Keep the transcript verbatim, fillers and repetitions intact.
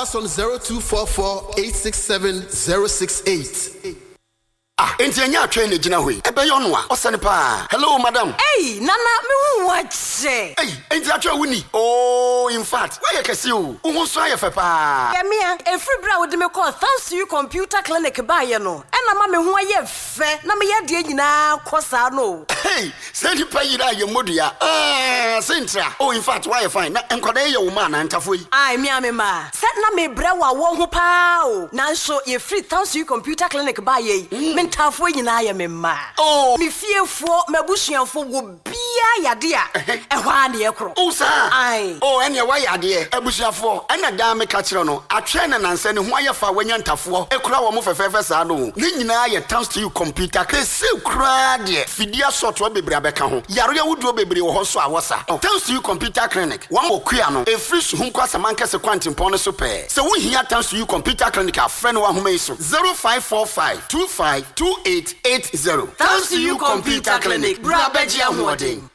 us on zero two four four eight six seven zero six eight. Ah, enti anya train e gina hoi. Ebe yo no a, osane pa. Hello madam. Hey, nana me hu wache. Hey, enti atwa wuni. Oh, in fact, why you kesi o? Wo so aye fe pa. Ya me a, every bra wo de me call thanks to you computer clinic ba ye no. E na ma me hu aye fe, na me ye de nyina kosa no. Hey, say the pay you ye modua. Ah, sentra. Oh, in fact, why you fine? Na enkwada ye wo ma na ntafo yi. Ai me a me ma. Set na me bra wa wo ho pa o. Na so ye free thanks to you computer clinic ba ye. Mm. Ntafo nyina ya me ma. Oh, me fiefo mabusuafo wo bia yade a ehwa na ye kro. Oh sir. Ai. Oh, ene wa yade abusuafo. Ena da me ka kire no. Atwe na nanse ne ho ayefa wanya ntafo. Ekura wo mo fefefe sa no. Ne nyina ye thanks to you computer. Kese kura de. Fidia software bebre abeka ho. Yaro ya wudu bebre wo ho so awosa. Thanks to you computer clinic. One okua no. E free so hu kwasa mankese kwantimpon no so pe. Se wo hia thanks to you computer clinic a friend wa homa iso. zero five four five two five two eight eight zero. Thanks to you computer clinic. Bra beji amwodin.